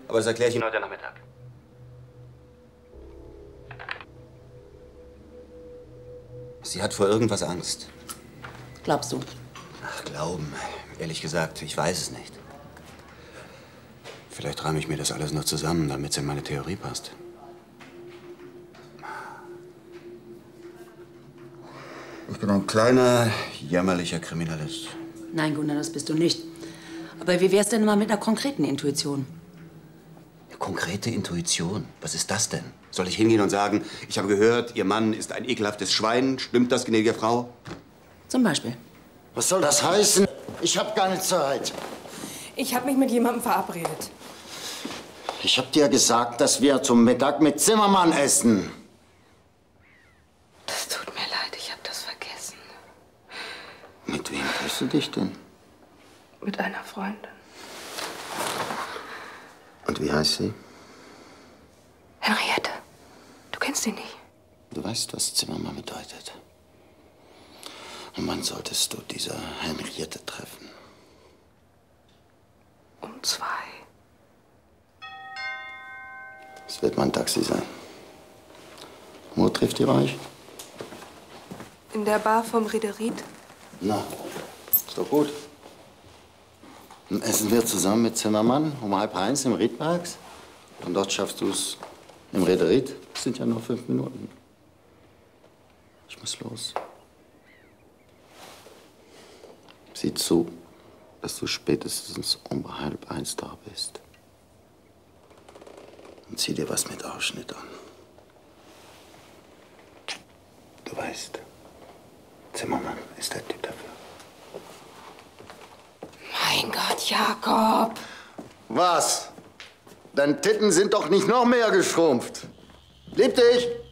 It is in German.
Aber das erkläre ich Ihnen heute Nachmittag. Sie hat vor irgendwas Angst. Glaubst du? Ach, glauben. Ehrlich gesagt, ich weiß es nicht. Vielleicht reime ich mir das alles nur zusammen, damit es in meine Theorie passt. Ich bin ein kleiner, jämmerlicher Kriminalist. Nein, Gunnar, das bist du nicht. Aber wie wär's denn mal mit einer konkreten Intuition? Eine konkrete Intuition? Was ist das denn? Soll ich hingehen und sagen, ich habe gehört, Ihr Mann ist ein ekelhaftes Schwein? Stimmt das, gnädige Frau? Zum Beispiel. Was soll das heißen? Ich habe keine Zeit. Ich habe mich mit jemandem verabredet. Ich habe dir gesagt, dass wir zum Mittag mit Zimmermann essen. Das tut mir leid, ich habe das vergessen. Mit wem triffst du dich denn? Mit einer Freundin. Und wie heißt sie? Henriette. Du kennst sie nicht. Du weißt, was Zimmermann bedeutet. Und wann solltest du diese Henriette treffen? Um 2. Es wird mein Taxi sein. Wo trifft ihr euch? In der Bar vom Riederit. Na, ist doch gut. Dann essen wir zusammen mit Zimmermann um 12:30 im Riedparks. Und dort schaffst du es im Riederit. Das sind ja nur 5 Minuten. Ich muss los. Sieh zu, dass du spätestens um 12:30 da bist. Und zieh dir was mit Ausschnitt an. Du weißt, Zimmermann ist der Typ dafür. Mein Gott, Jakob. Was? Deine Titten sind doch nicht noch mehr geschrumpft. Lieb dich!